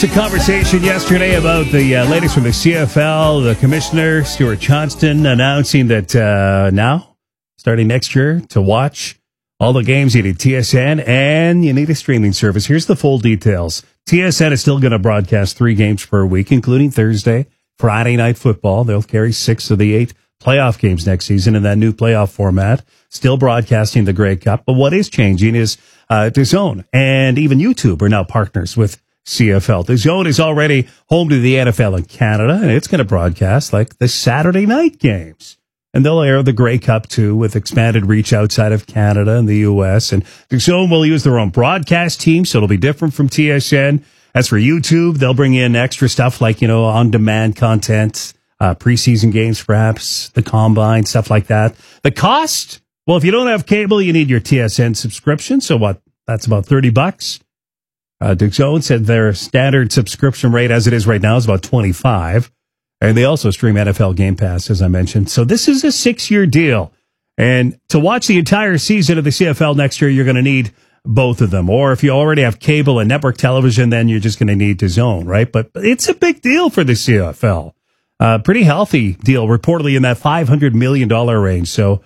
A conversation yesterday about the latest from the CFL. The commissioner, Stuart Johnston, announcing that now, starting next year, to watch all the games, you need TSN and you need a streaming service. Here's the full details. TSN is still going to broadcast 3 games per week, including Thursday, Friday night football. They'll carry 6 of the 8 playoff games next season in that new playoff format. Still broadcasting the Grey Cup. But what is changing is DAZN and even YouTube are now partners with CFL. DAZN is already home to the NFL in Canada, and it's going to broadcast like the Saturday night games. And they'll air the Grey Cup too, with expanded reach outside of Canada and the U.S. And DAZN will use their own broadcast team, so it'll be different from TSN. As for YouTube, they'll bring in extra stuff like, on-demand content, preseason games perhaps, the Combine, stuff like that. The cost? Well, if you don't have cable, you need your TSN subscription. So what? That's about $30. DAZN said their standard subscription rate as it is right now is about $25. And they also stream NFL Game Pass, as I mentioned. So this is a 6-year deal. And to watch the entire season of the CFL next year, you're going to need both of them. Or if you already have cable and network television, then you're just going to need DAZN, right? But it's a big deal for the CFL. Pretty healthy deal, reportedly in that $500 million range. So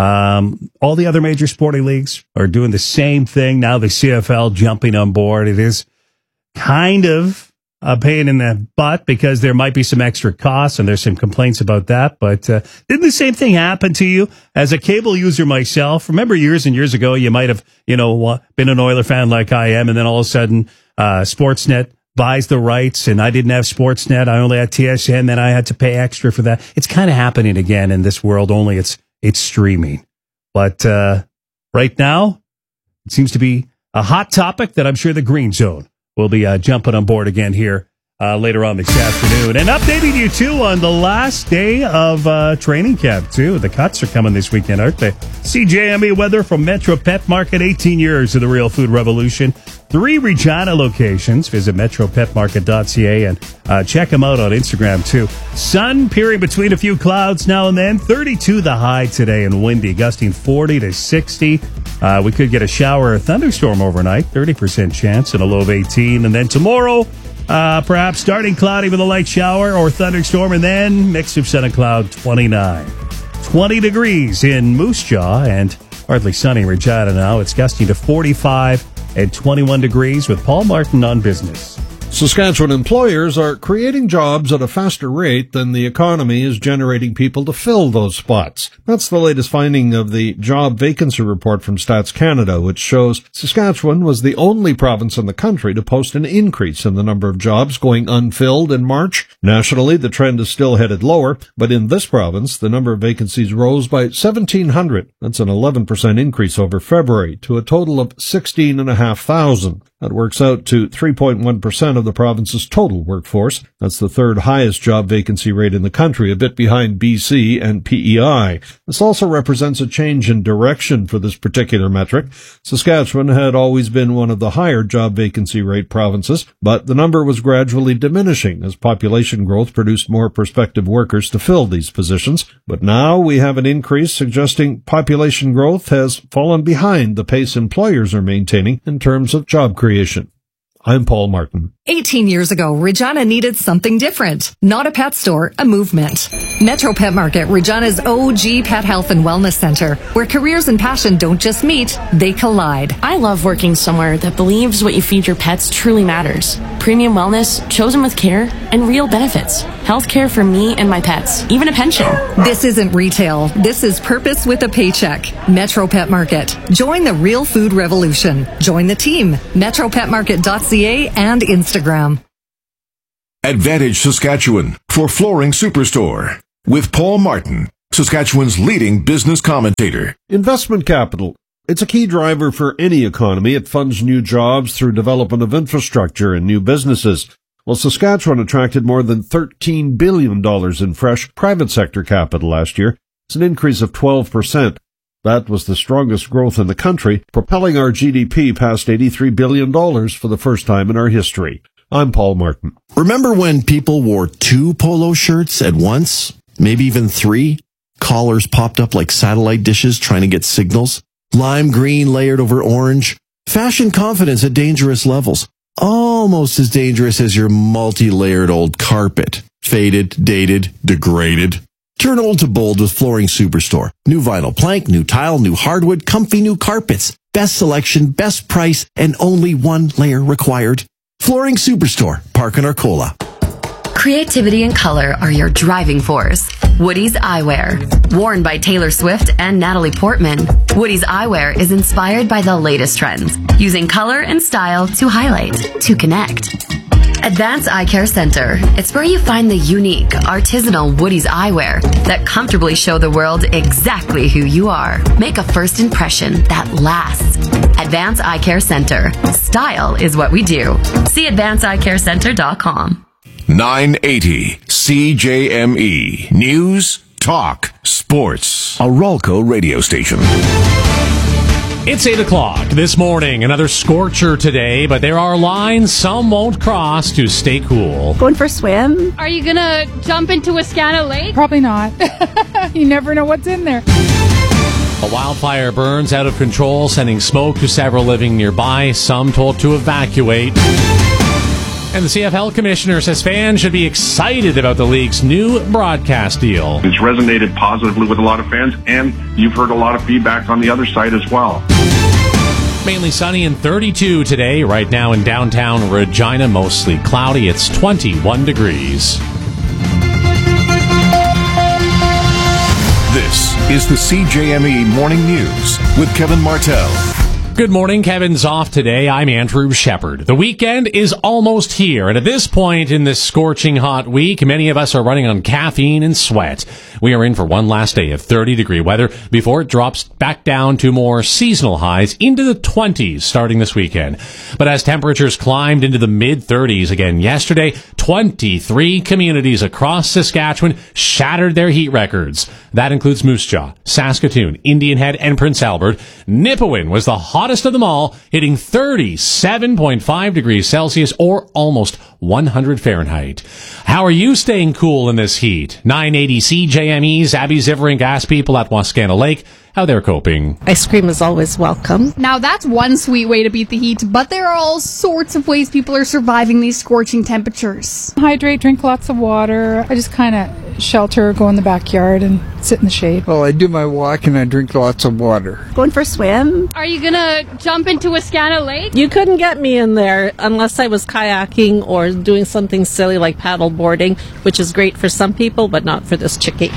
all the other major sporting leagues are doing the same thing. Now the CFL jumping on board. It is kind of a pain in the butt because there might be some extra costs and there's some complaints about that. But didn't the same thing happen to you as a cable user myself? Remember years and years ago, you might have, been an Oiler fan like I am. And then all of a sudden, Sportsnet buys the rights and I didn't have Sportsnet. I only had TSN. Then I had to pay extra for that. It's kind of happening again in this world, only it's streaming. But right now, it seems to be a hot topic that I'm sure the Green Zone will be jumping on board again here later on this afternoon. And updating you, too, on the last day of training camp, too. The cuts are coming this weekend, aren't they? CJME weather from Metro Pet Market, 18 years of the real food revolution. 3 Regina locations. Visit metropetmarket.ca and check them out on Instagram, too. Sun peering between a few clouds now and then. 32 the high today and windy, gusting 40 to 60. We could get a shower or thunderstorm overnight, 30% chance and a low of 18. And then tomorrow, perhaps starting cloudy with a light shower or thunderstorm, and then mix of sun and cloud, 29. 20 degrees in Moose Jaw and hardly sunny in Regina now. It's gusting to 45 and 21 degrees with Paul Martin on Business. Saskatchewan employers are creating jobs at a faster rate than the economy is generating people to fill those spots. That's the latest finding of the job vacancy report from Stats Canada, which shows Saskatchewan was the only province in the country to post an increase in the number of jobs going unfilled in March. Nationally, the trend is still headed lower, but in this province, the number of vacancies rose by 1,700. That's an 11% increase over February to a total of 16,500. That works out to 3.1% of the province's total workforce. That's the third highest job vacancy rate in the country, a bit behind BC and PEI. This also represents a change in direction for this particular metric. Saskatchewan had always been one of the higher job vacancy rate provinces, but the number was gradually diminishing as population growth produced more prospective workers to fill these positions. But now we have an increase suggesting population growth has fallen behind the pace employers are maintaining in terms of job creation. I'm Paul Martin. 18 years ago, Regina needed something different. Not a pet store, a movement. Metro Pet Market, Regina's OG pet health and wellness center, where careers and passion don't just meet, they collide. I love working somewhere that believes what you feed your pets truly matters. Premium wellness, chosen with care, and real benefits. Healthcare for me and my pets, even a pension. This isn't retail. This is purpose with a paycheck. Metro Pet Market. Join the real food revolution. Join the team. metropetmarket.ca and Instagram. Advantage Saskatchewan for Flooring Superstore with Paul Martin, Saskatchewan's leading business commentator. Investment capital. It's a key driver for any economy. It funds new jobs through development of infrastructure and new businesses. Well, Saskatchewan attracted more than $13 billion in fresh private sector capital last year. It's an increase of 12%. That was the strongest growth in the country, propelling our GDP past $83 billion for the first time in our history. I'm Paul Martin. Remember when people wore 2 polo shirts at once? Maybe even 3? Collars popped up like satellite dishes trying to get signals. Lime green layered over orange. Fashion confidence at dangerous levels. almost as dangerous as your multi-layered old carpet. Faded, dated, degraded. Turn old to bold with Flooring Superstore. New vinyl plank, new tile, new hardwood, comfy new carpets. Best selection, best price, and only one layer required. Flooring Superstore, Park and Arcola. Creativity and color are your driving force. Woody's Eyewear. Worn by Taylor Swift and Natalie Portman, Woody's Eyewear is inspired by the latest trends, using color and style to highlight, to connect. Advance Eye Care Center. It's where you find the unique, artisanal Woody's Eyewear that comfortably show the world exactly who you are. Make a first impression that lasts. Advance Eye Care Center. Style is what we do. See advanceeyecarecenter.com. 980 CJME News, Talk, Sports. A Ralco radio station. It's 8 o'clock this morning. Another scorcher today, but there are lines some won't cross to stay cool. Going for a swim? Are you going to jump into Wascana Lake? Probably not. You never know what's in there. A wildfire burns out of control, sending smoke to several living nearby, some told to evacuate. And the CFL commissioner says fans should be excited about the league's new broadcast deal. It's resonated positively with a lot of fans, and you've heard a lot of feedback on the other side as well. Mainly sunny and 32 today. Right now in downtown Regina, mostly cloudy. It's 21 degrees. This is the CJME Morning News with Kevin Martell. Good morning. Kevin's off today. I'm Andrew Shepard. The weekend is almost here, and at this point in this scorching hot week, many of us are running on caffeine and sweat. We are in for one last day of 30-degree weather before it drops back down to more seasonal highs into the 20s starting this weekend. But as temperatures climbed into the mid-30s again yesterday, 23 communities across Saskatchewan shattered their heat records. That includes Moose Jaw, Saskatoon, Indian Head, and Prince Albert. Nipawin was the hottest of them all, hitting 37.5 degrees Celsius or almost 100 Fahrenheit. How are you staying cool in this heat? 980 CJME's Abby Ziverink asked people at Wascana Lake how they're coping. Ice cream is always welcome. Now that's one sweet way to beat the heat, but there are all sorts of ways people are surviving these scorching temperatures. Hydrate, drink lots of water. I just kind of shelter, go in the backyard and sit in the shade. Well, I do my walk and I drink lots of water. Going for a swim? Are you gonna jump into Wascana Lake? You couldn't get me in there unless I was kayaking or doing something silly like paddle boarding, which is great for some people, but not for this chickie.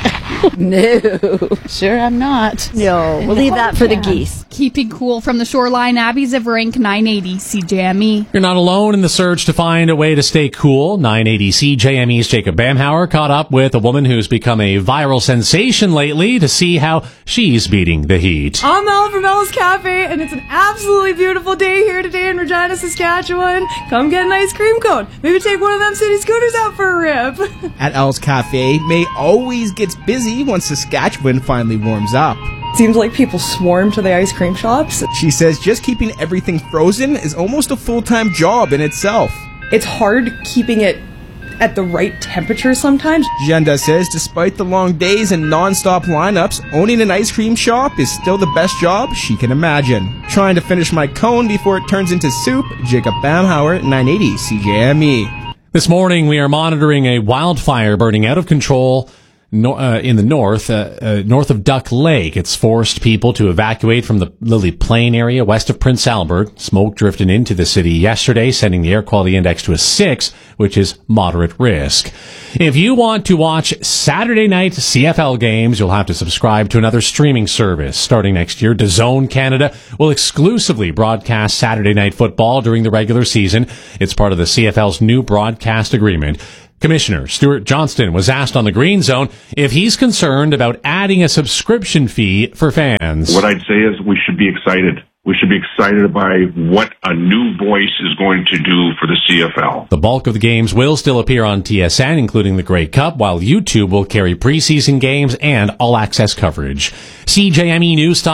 No, sure I'm not. No, we'll leave that for the geese. Keeping cool from the shoreline, Abby Ziverink, 980 CJME. You're not alone in the search to find a way to stay cool. 980 CJME's Jacob Bamhauer caught up with a woman who's become a viral sensation lately to see how she's beating the heat. I'm Mel from Mel's Cafe, and it's an absolutely beautiful day here today in Regina, Saskatchewan. Come get an ice cream cone. Maybe take one of them city scooters out for a rip. At Elle's Cafe, May always gets busy once Saskatchewan finally warms up. Seems like people swarm to the ice cream shops. She says just keeping everything frozen is almost a full-time job in itself. It's hard keeping it at the right temperature sometimes. Jenda says despite the long days and non-stop lineups, owning an ice cream shop is still the best job she can imagine. Trying to finish my cone before it turns into soup, Jacob Bamhauer, 980 CJME. This morning we are monitoring a wildfire burning out of control in the north of Duck Lake. It's forced people to evacuate from the Lily Plain area west of Prince Albert. Smoke drifted into the city yesterday, sending the air quality index to a 6, which is moderate risk. If you want to watch Saturday night CFL games, you'll have to subscribe to another streaming service. Starting next year, DAZN Canada will exclusively broadcast Saturday night football during the regular season. It's part of the CFL's new broadcast agreement. Commissioner Stuart Johnston was asked on the Green Zone if he's concerned about adding a subscription fee for fans. What I'd say is we should be excited. We should be excited by what a new voice is going to do for the CFL. The bulk of the games will still appear on TSN, including the Grey Cup, while YouTube will carry preseason games and all-access coverage. CJME News Time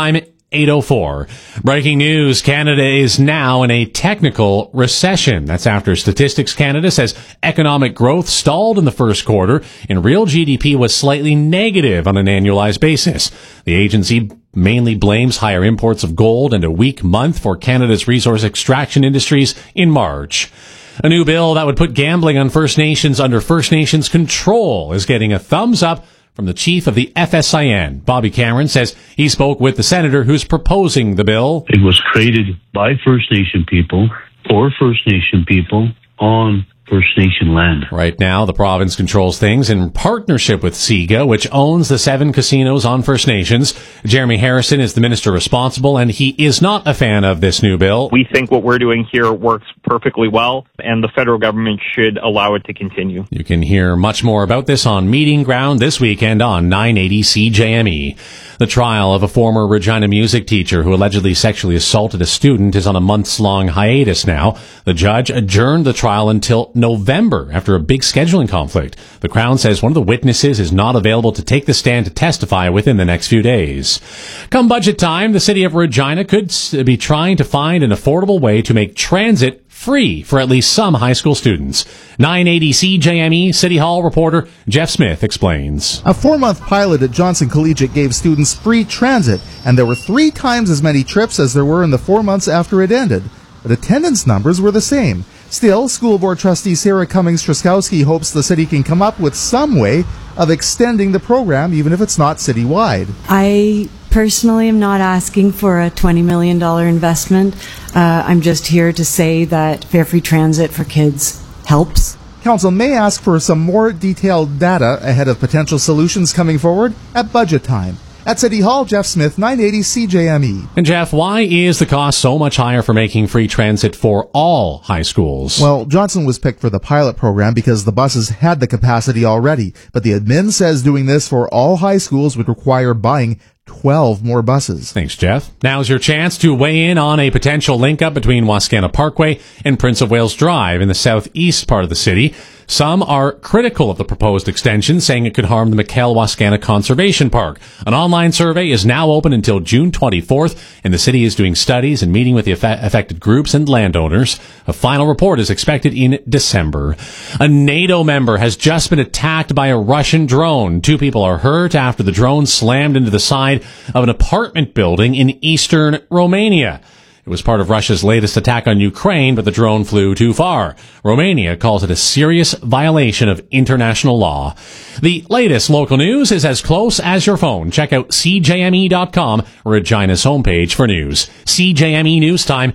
804. Breaking news, Canada is now in a technical recession. That's after Statistics Canada says economic growth stalled in the first quarter and real GDP was slightly negative on an annualized basis. The agency mainly blames higher imports of gold and a weak month for Canada's resource extraction industries in March. A new bill that would put gambling on First Nations under First Nations control is getting a thumbs up from the chief of the FSIN. Bobby Cameron says he spoke with the senator who's proposing the bill. It was created by First Nation people, for First Nation people, on First Nation land. Right now, the province controls things in partnership with SIGA, which owns the 7 casinos on First Nations. Jeremy Harrison is the minister responsible, and he is not a fan of this new bill. We think what we're doing here works perfectly well, and the federal government should allow it to continue. You can hear much more about this on Meeting Ground this weekend on 980 CJME. The trial of a former Regina music teacher who allegedly sexually assaulted a student is on a months-long hiatus now. The judge adjourned the trial until November after a big scheduling conflict. The Crown says one of the witnesses is not available to take the stand to testify within the next few days. Come budget time, the city of Regina could be trying to find an affordable way to make transit free for at least some high school students. 980 CJME City Hall reporter Jeff Smith explains. A 4-month pilot at Johnson Collegiate gave students free transit, and there were 3 times as many trips as there were in the 4 months after it ended. But attendance numbers were the same. Still, School Board Trustee Sarah Cummings-Truskowski hopes the city can come up with some way of extending the program, even if it's not citywide. I personally am not asking for a $20 million investment. I'm just here to say that fare free transit for kids helps. Council may ask for some more detailed data ahead of potential solutions coming forward at budget time. At City Hall, Jeff Smith, 980 CJME. And Jeff, why is the cost so much higher for making free transit for all high schools? Well, Johnson was picked for the pilot program because the buses had the capacity already. But the admin says doing this for all high schools would require buying 12 more buses. Thanks, Jeff. Now's your chance to weigh in on a potential link-up between Wascana Parkway and Prince of Wales Drive in the southeast part of the city. Some are critical of the proposed extension, saying it could harm the McKell-Wascana Conservation Park. An online survey is now open until June 24th, and the city is doing studies and meeting with the affected groups and landowners. A final report is expected in December. A NATO member has just been attacked by a Russian drone. 2 people are hurt after the drone slammed into the side of an apartment building in eastern Romania. It was part of Russia's latest attack on Ukraine, but the drone flew too far. Romania calls it a serious violation of international law. The latest local news is as close as your phone. Check out CJME.com, Regina's homepage for news. CJME News Time,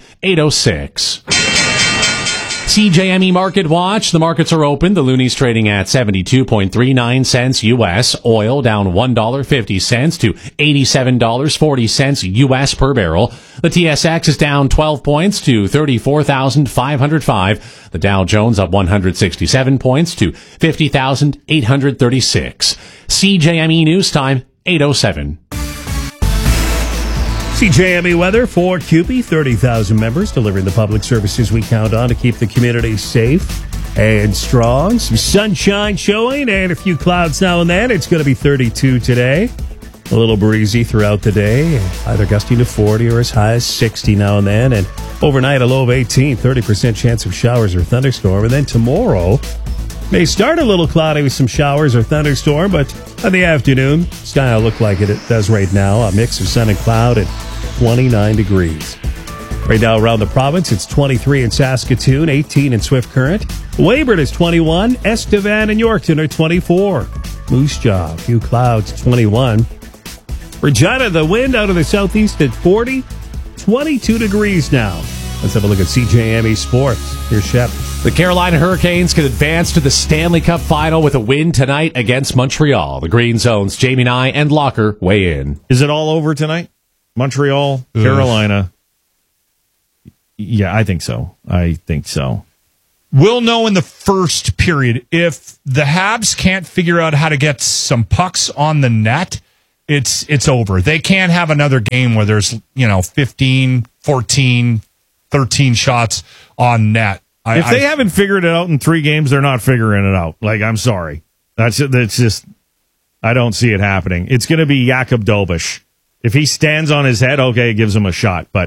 8:06. CJME Market Watch. The markets are open. The loonies trading at 72.39 cents U.S. Oil down $1.50 to $87.40 U.S. per barrel. The TSX is down 12 points to 34,505. The Dow Jones up 167 points to 50,836. CJME News Time, 8:07. CJME weather for CUPE, 30,000 members delivering the public services we count on to keep the community safe and strong. Some sunshine showing and a few clouds now and then. It's going to be 32 today. A little breezy throughout the day, either gusting to 40 or as high as 60 now and then. And overnight, a low of 18, 30% chance of showers or thunderstorm. And then tomorrow may start a little cloudy with some showers or thunderstorm, but by the afternoon, sky will look like it does right now. A mix of sun and cloud at 29 degrees. Right now around the province, it's 23 in Saskatoon, 18 in Swift Current. Weyburn is 21. Estevan and Yorkton are 24. Moose Jaw, a few clouds, 21. Regina, the wind out of the southeast at 40. 22 degrees now. Let's have a look at CJME Sports. Here's Shep. The Carolina Hurricanes could advance to the Stanley Cup final with a win tonight against Montreal. The Green Zone's Jamie Nye and Locker weigh in. Is it all over tonight? Montreal, Carolina. Yeah, I think so. We'll know in the first period. If the Habs can't figure out how to get some pucks on the net, it's over. They can't have another game where there's, 15, 14, 13 shots on net. If they haven't figured it out in 3 games, they're not figuring it out. I'm sorry. That's just, I don't see it happening. It's going to be Jakub Dobiš If he stands on his head, okay, it gives him a shot. But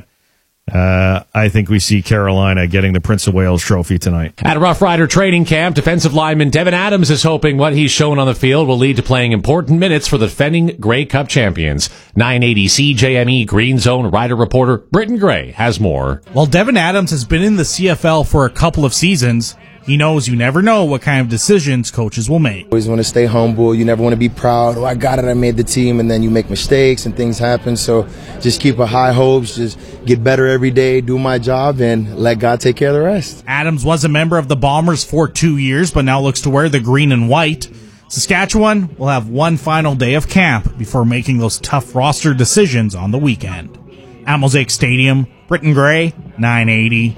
I think we see Carolina getting the Prince of Wales trophy tonight. At Rough Rider training camp, defensive lineman Devin Adams is hoping what he's shown on the field will lead to playing important minutes for the defending Grey Cup champions. 980 CJME Green Zone Rider reporter Britton Gray has more. While Devin Adams has been in the CFL for a couple of seasons, he knows you never know what kind of decisions coaches will make. Always want to stay humble. You never want to be proud. Oh, I got it. I made the team. And then you make mistakes and things happen. So just keep a high hopes. Just get better every day, do my job, and let God take care of the rest. Adams was a member of the Bombers for 2 years, but now looks to wear the green and white. Saskatchewan will have one final day of camp before making those tough roster decisions on the weekend. At Mosaic Stadium, Britton Gray, 980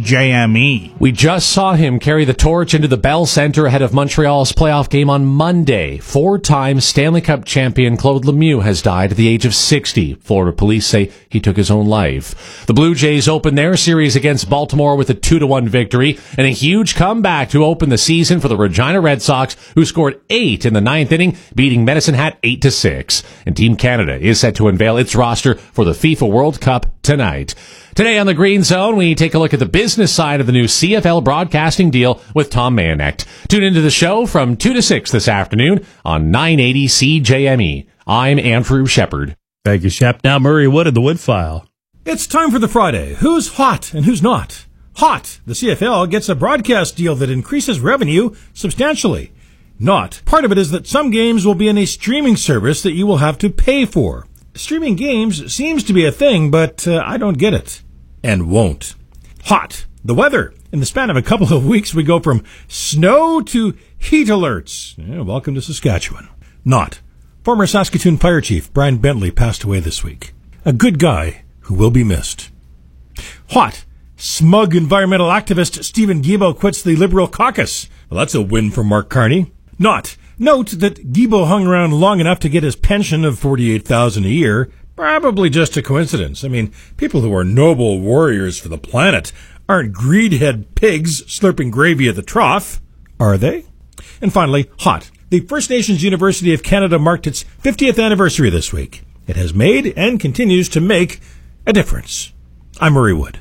CJME. We just saw him carry the torch into the Bell Centre ahead of Montreal's playoff game on Monday. 4-time Stanley Cup champion Claude Lemieux has died at the age of 60. Florida police say he took his own life. The Blue Jays opened their series against Baltimore with a 2-1 victory and a huge comeback to open the season for the Regina Red Sox, who scored 8 in the 9th inning, beating Medicine Hat 8-6. And Team Canada is set to unveil its roster for the FIFA World Cup tonight. Today on the Green Zone, we take a look at the business side of the new CFL broadcasting deal with Tom Mayonet. Tune into the show from 2 to 6 this afternoon on 980 CJME. I'm Andrew Shepard. Thank you, Shep. Now Murray Wood of the Wood File. It's time for the Friday. Who's hot and who's not? Hot. The CFL gets a broadcast deal that increases revenue substantially. Not. Part of it is that some games will be in a streaming service that you will have to pay for. Streaming games seems to be a thing, but I don't get it. And won't. Hot. The weather. In the span of a couple of weeks, we go from snow to heat alerts. Welcome to Saskatchewan. Not. Former Saskatoon Fire Chief Brian Bentley passed away this week. A good guy who will be missed. Hot. Smug environmental activist Stephen Guilbeault quits the Liberal caucus. Well, that's a win for Mark Carney. Not. Note that Guilbeault hung around long enough to get his pension of $48,000 a year. Probably just a coincidence. I mean, people who are noble warriors for the planet aren't greedhead pigs slurping gravy at the trough, are they? And finally, hot. The First Nations University of Canada marked its 50th anniversary this week. It has made and continues to make a difference. I'm Murray Wood.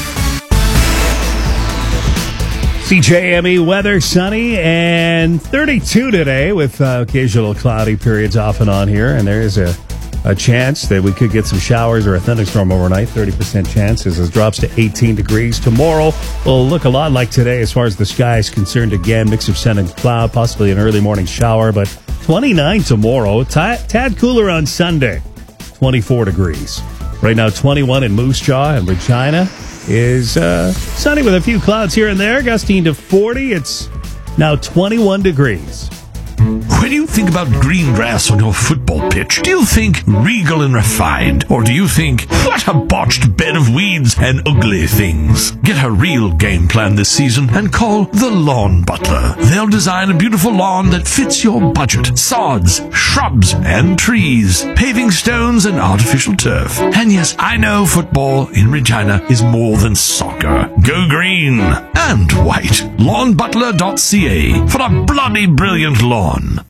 CJME weather, sunny and 32 today with occasional cloudy periods off and on here. And there is a chance that we could get some showers or a thunderstorm overnight. 30% chance as it drops to 18 degrees. Tomorrow will look a lot like today as far as the sky is concerned. Again, mix of sun and cloud, possibly an early morning shower, but 29 tomorrow. Tad cooler on Sunday, 24 degrees. Right now, 21 in Moose Jaw and Regina is sunny with a few clouds here and there, gusting to 40. It's now 21 degrees. When you think about green grass on your football pitch, do you think regal and refined? Or do you think, what a botched bed of weeds and ugly things? Get a real game plan this season and call the Lawn Butler. They'll design a beautiful lawn that fits your budget. Sods, shrubs, and trees, paving stones and artificial turf. And yes, I know football in Regina is more than soccer. Go green and white. LawnButler.ca for a bloody brilliant lawn.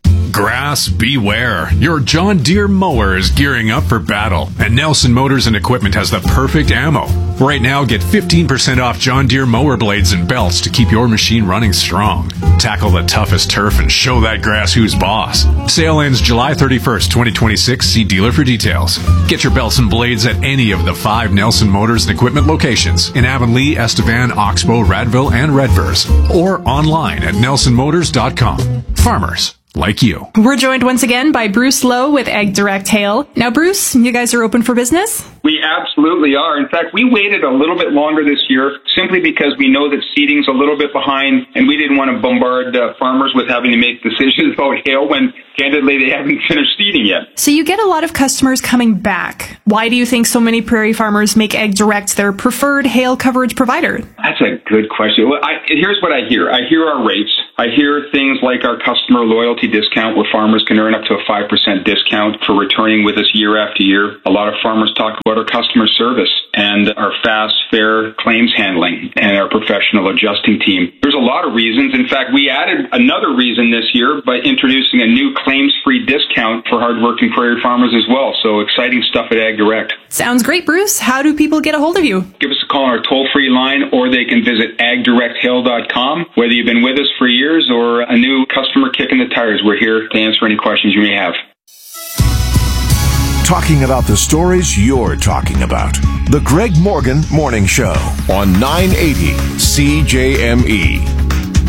Grass beware. Your John Deere mower is gearing up for battle, and Nelson Motors and Equipment has the perfect ammo. Right now, get 15% off John Deere mower blades and belts to keep your machine running strong. Tackle the toughest turf and show that grass who's boss. Sale ends July 31st, 2026. See dealer for details. Get your belts and blades at any of the 5 Nelson Motors and Equipment locations in Avonlea, Estevan, Oxbow, Radville, and Redvers, or online at nelsonmotors.com. Farmers like you. We're joined once again by Bruce Lowe with Ag Direct Hail. Now, Bruce, you guys are open for business? We absolutely are. In fact, we waited a little bit longer this year simply because we know that seeding's a little bit behind, and we didn't want to bombard farmers with having to make decisions about hail when, candidly, they haven't finished seeding yet. So you get a lot of customers coming back. Why do you think so many prairie farmers make Ag Direct their preferred hail coverage provider? That's a good question. Well, here's what I hear. I hear our rates. I hear things like our customer loyalty discount, where farmers can earn up to a 5% discount for returning with us year after year. A lot of farmers talk about about our customer service and our fast, fair claims handling and our professional adjusting team. There's a lot of reasons. In fact, we added another reason this year by introducing a new claims-free discount for hardworking prairie farmers as well. So exciting stuff at Ag Direct. Sounds great, Bruce. How do people get a hold of you? Give us a call on our toll-free line, or they can visit agdirecthill.com. Whether you've been with us for years or a new customer kicking the tires, we're here to answer any questions you may have. Talking about the stories you're talking about. The Greg Morgan Morning Show on 980 CJME.